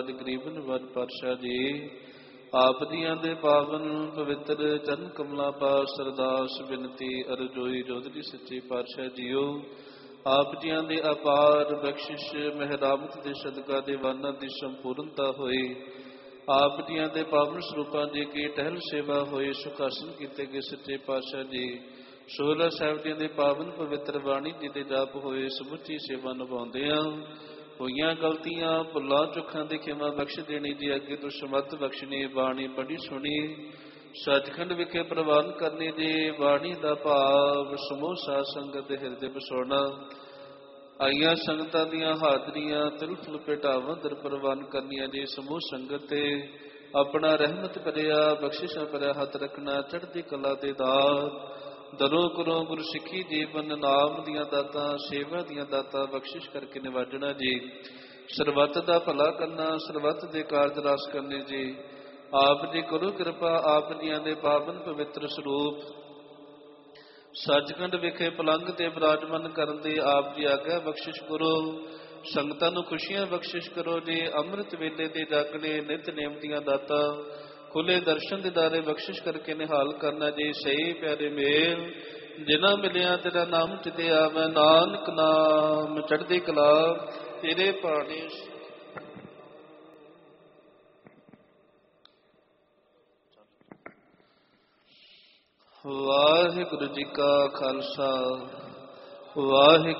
ਗਰੀਬ ਨਿਵਾਜ ਪਾਤਸ਼ਾਹ ਜੀ, ਆਪ ਜੀਆਂ ਦੇ ਪਾਵਨ ਪਵਿੱਤਰ ਚਰਨ ਕਮਲਾਂ ਪਾਸ ਅਰਦਾਸ ਬਿਨਤੀ ਅਰਜ਼ੋਈ ਜੋਦਰੀ ਸੱਚੇ ਪਾਤਸ਼ਾਹ ਜੀਓ, ਆਪ ਜੀਆਂ ਦੇ ਅਪਾਰ ਬਖਸ਼ਿਸ਼ ਮਹਿਰਾਮਤ ਦੇ ਸਦਕਾ ਦੀਵਾਨਾਂ ਦੀ ਸੰਪੂਰਨਤਾ ਹੋਈ। ਆਪ ਜੀਆਂ ਦੇ ਪਾਵਨ ਸਰੂਪਾਂ ਜੀ ਕੀ ਟਹਿਲ ਸੇਵਾ ਹੋਈ। ਸੁਖਾਸਨ ਕੀਤੇ ਗਏ ਸੱਚੇ ਪਾਤਸ਼ਾਹ ਜੀ, ਸੋਹਲਾ ਸਾਹਿਬ ਜੀ ਦੇ ਪਾਵਨ ਪਵਿੱਤਰ ਬਾਣੀ ਜੀ ਦੇ ਜਾਪ ਹੋਏ। ਸਮੁੱਚੀ ਸੇਵਾ ਨਿਭਾਉਂਦਿਆਂ ਹੋਈਆਂ ਗਲਤੀਆਂ ਭੁੱਲਾਂ ਚੁੱਕਾਂ ਦੀ ਖਿਮਾ ਬਖਸ਼ ਦੇਣੀ ਜੀ। ਅੱਗੇ ਤੋਂ ਸਮੱਤ ਬਖਸ਼ਣੀ। ਬਾਣੀ ਬੜੀ ਸੁਣੀ ਸੱਚਖੰਡ ਵਿਖੇ ਪ੍ਰਵਾਨ ਕਰਨੀ ਜੀ। ਬਾਣੀ ਦਾ ਭਾਵ ਸਮੂਹ ਸਾਧ ਸੰਗਤ ਦੇ ਹਿਰਦੇ ਵਸਾਉਣਾ। ਆਈਆਂ ਸੰਗਤਾਂ ਦੀਆਂ ਹਾਜ਼ਰੀਆਂ ਤਿਲ ਫੁਲ ਭੇਟਾਵਾਂ ਦਰ ਪ੍ਰਵਾਨ ਕਰਨੀਆਂ ਜੀ। ਸਮੂਹ ਸੰਗਤ ਤੇ ਆਪਣਾ ਰਹਿਮਤ ਭਰਿਆ ਬਖਸ਼ਿਸ਼ਾਂ ਭਰਿਆ ਹੱਥ ਰੱਖਣਾ। ਚੜ੍ਹਦੀ ਕਲਾ ਦੇ ਦਾਤ ਦਰੋਂ ਕਰੋ ਗੁਰੂ ਸਿੱਖੀ ਜੀਵਨ ਨਾਮ ਦੀਆਂ ਦਾਤਾਂ ਸੇਵਾ ਦੀਆਂ ਦਾਤਾਂ ਬਖਸ਼ਿਸ਼ ਕਰਕੇ ਨਿਵਾਜਣਾ ਜੀ। ਸਰਬੱਤ ਦਾ ਭਲਾ ਕਰਨਾ, ਸਰਬੱਤ ਦੇ ਕਾਰਜ ਰਸ ਕਰਨੇ ਜੀ। ਆਪ ਜੀ ਕਰੋ ਕਿਰਪਾ। ਆਪ ਜੀਆਂ ਦੇ ਪਾਵਨ ਪਵਿੱਤਰ ਸਰੂਪ ਸੱਚਖੰਡ ਵਿਖੇ ਪਲੰਗ ਤੇ ਬਿਰਾਜਮਾਨ ਕਰਨ ਦੀ ਆਪ ਜੀ ਆਗਿਆ ਬਖਸ਼ਿਸ਼ ਕਰੋ। ਸੰਗਤਾਂ ਨੂੰ ਖੁਸ਼ੀਆਂ ਬਖਸ਼ਿਸ਼ ਕਰੋ ਜੀ। ਅੰਮ੍ਰਿਤ ਵੇਲੇ ਦੇ ਜਾਗਣੇ ਨਿਤ ਨੇਮ ਦੀਆਂ ਦਾਤਾਂ ਖੁੱਲੇ ਦਰਸ਼ਨ ਦਿਦਾਰੇ ਬਖਸ਼ਿਸ਼ ਕਰਕੇ ਨਿਹਾਲ ਕਰਨਾ ਜੀ। ਸਹੀ ਪਿਆਰੇ ਮੇਲ ਜਿਨ੍ਹਾਂ ਮਿਲਿਆ ਤੇਰਾ ਨਾਮ ਚਿਤੇ ਆਵੈ। ਨਾਨਕ ਨਾਮ ਚੜ੍ਹਦੀ ਕਲਾ ਤੇਰੇ ਭਾਣੇ। ਵਾਹਿਗੁਰੂ ਜੀ ਕਾ ਖਾਲਸਾ ਵਾਹਿਗੁਰੂ